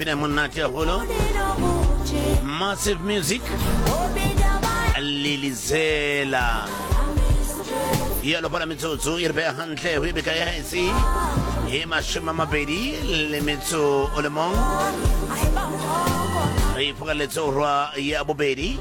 Massive music Lilizela Yellow Paramitsu Irbe Hantle Rebecca Hesi Hema Shima Mabedi Limitsu Olemon Rifugaletso Yabobedi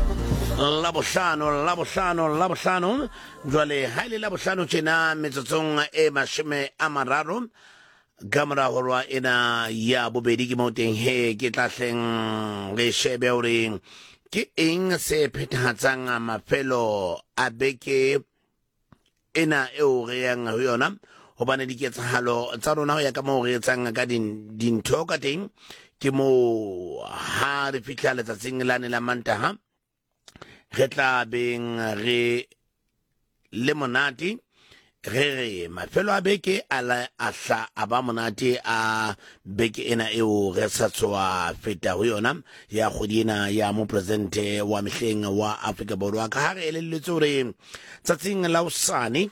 Labosano Jwale Haile Labosano China Mitsung Ema Shime Amararum Gamra horwa ina ya bobedi ki monteng he ke tlahleng re shebe hore ke eng se phethatsang mafelo a beke ena eo re yang ho yona hobane diketsahalo tsa rona ho ya ka mo re etsang ka dintho ka teng ke mo ha re fihla letsatsing lane la Mantaha re tla beng re le monati re mafelo a beke ala ahla aba monate a beke ena eo re sa tswa feta ho yona ya kgodina ya mo presidente wa mehleng wa Afrika Borwa ka ha re elelletse hore tsatsing la usane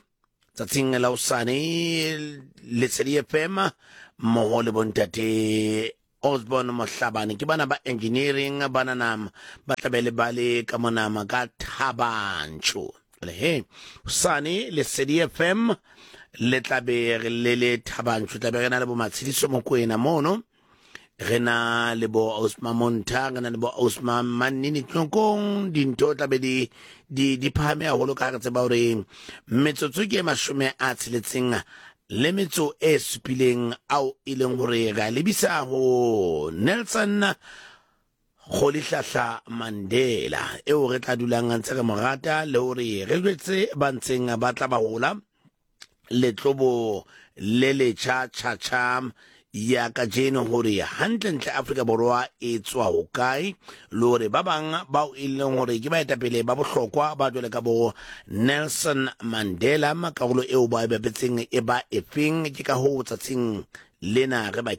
Lesedi FM mo le bontate Osborne Mohlabane ke bana ba engineering bana nam ba tlabele bale ka monama ka Thabanchu He Sani Lesedi FM le tlabe le Thabanchu tlabe rena le bo Matshidiso Mokoena mono rena le bo Osman Monta rena le bo Osman Manini Tlonkong dinto tlabe di phame a holo ka re tseba hore metsotso ke mashume a tseletseng le metso e supileng au ileng hore ga lebisa ho Nelson Rolihlahla Mandela eo re tla dulang ntse re morata le hore re jwetse ba ntseng ba tla ba hola letlobo le le cha ya ka jeno hore hantle ntle Afrika Borwa e tswa ho kae le hore ba bang ba o ileng hore ke baetapele ba bohlokwa ba jwale ka bo Nelson Mandela makarolo eo ba bepetseng e ba efeng ke ka ho tsatsing lena re ba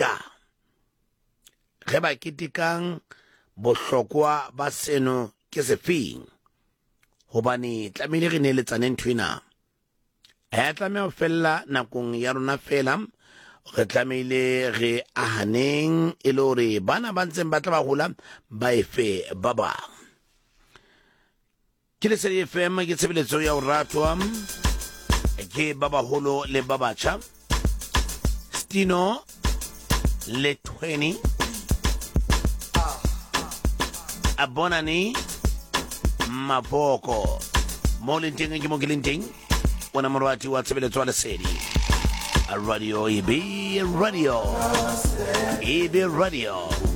ketekang bohlokwa ba seno ke sefeng hobane tlamehile re neletsane nthwena ha tlameha fella nakong ya rona fela re tlamehile re ahaneng e le hore bana ba ntseng ba tla ba hola ba efe ba bang ke Lesedi FM ke tshebeletso ya ho ratwa ke ba baholo le ba batjha Stino le 20 Abonani Maboko Molinting ke mo gelinting wana morwati wa tshebeletso wa Lesedi Radio EB Radio